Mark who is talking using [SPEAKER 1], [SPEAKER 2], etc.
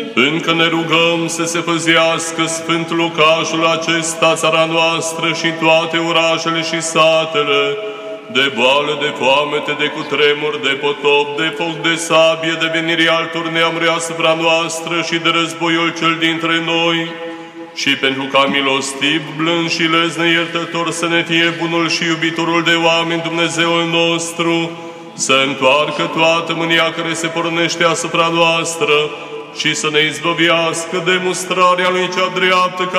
[SPEAKER 1] Încă ne rugăm să se păzească Sfântul locașul acesta, țara noastră și toate orașele și satele, de boală, de foamete, de cutremur, de potop, de foc, de sabie, de venirii altor neamuri asupra noastră și de războiul cel dintre noi, și pentru ca milostiv, blând și lezne iertător să ne fie bunul și iubitorul de oameni Dumnezeul nostru, să întoarcă toată mânia care se pornește asupra noastră și să ne izbăvească de mustrarea lui cea dreaptă,